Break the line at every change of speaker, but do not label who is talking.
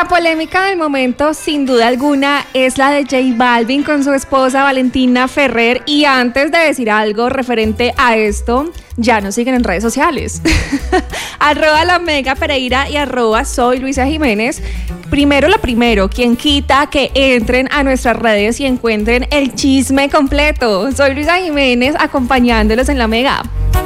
La polémica del momento, sin duda alguna, es la de J Balvin con su esposa Valentina Ferrer. Y antes de decir algo referente a esto, ya nos siguen en redes sociales. @LaMegaPereira y @soy Luisa Jiménez. Primero lo primero, quien quita que entren a nuestras redes y encuentren el chisme completo. Soy Luisa Jiménez acompañándolos en La Mega.